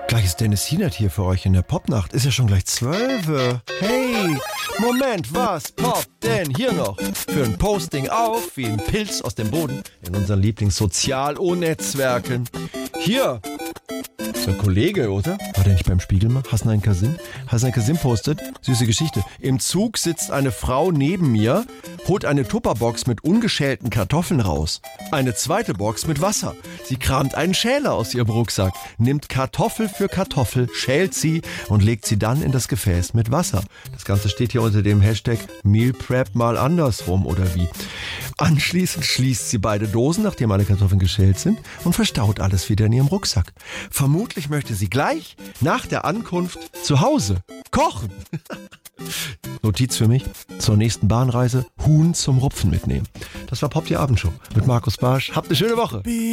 Gleich ist Dennis Hienert hier für euch in der Popnacht. Ist ja schon gleich 12. Hey, Moment, was poppt denn hier noch? Für ein Posting auf wie ein Pilz aus dem Boden in unseren Lieblings-Sozial-O-Netzwerken. Hier, ist ein Kollege, oder? War der nicht beim Spiegel mal? Hasnain Kasim? Hasnain Kasim postet, süße Geschichte. Im Zug sitzt eine Frau neben mir, holt eine Tupperbox mit ungeschälten Kartoffeln raus. Eine zweite Box mit Wasser. Sie kramt einen Schäler aus ihrem Rucksack, nimmt Kartoffel für Kartoffel, schält sie und legt sie dann in das Gefäß mit Wasser. Das Ganze steht hier unter dem Hashtag Meal Prep mal andersrum oder wie. Anschließend schließt sie beide Dosen, nachdem alle Kartoffeln geschält sind, und verstaut alles wieder in ihrem Rucksack. Vermutlich möchte sie gleich nach der Ankunft zu Hause kochen. Notiz für mich: zur nächsten Bahnreise Huhn zum Rupfen mitnehmen. Das war Pop die Abendshow mit Markus Barsch. Habt eine schöne Woche.